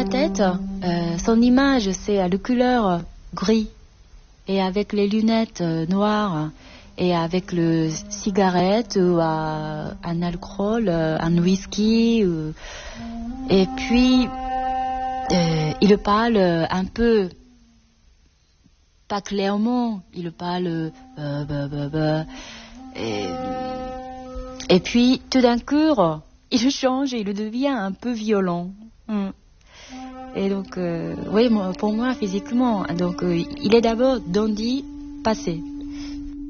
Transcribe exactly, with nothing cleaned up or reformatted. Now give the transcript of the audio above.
ma tête, euh, son image, c'est le couleur gris et avec les lunettes euh, noires et avec le cigarette ou euh, un alcool, euh, un whisky. Euh, et puis, euh, il parle un peu, pas clairement, il parle... Euh, bah, bah, bah, et, et puis, tout d'un coup, il change et il devient un peu violent. Mm. Et donc, euh, oui, pour moi, physiquement, donc, euh, il est d'abord dandy, passé.